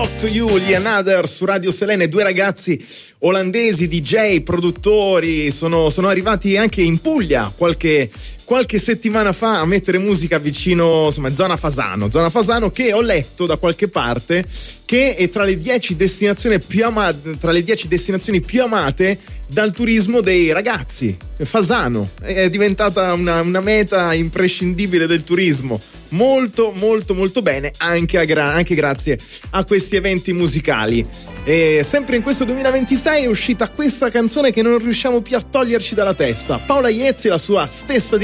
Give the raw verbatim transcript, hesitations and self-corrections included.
To You, gli Another su Radio Selene, due ragazzi olandesi, D J, produttori, sono, sono arrivati anche in Puglia qualche, qualche settimana fa a mettere musica vicino, insomma, zona Fasano, zona Fasano che ho letto da qualche parte che è tra le dieci destinazioni più amate, tra le dieci destinazioni più amate dal turismo dei ragazzi. Fasano è diventata una, una meta imprescindibile del turismo. Molto molto molto bene, anche, a gra- anche grazie a questi eventi musicali. E sempre in questo duemilaventisei è uscita questa canzone che non riusciamo più a toglierci dalla testa. Paola Iezzi e la sua stessa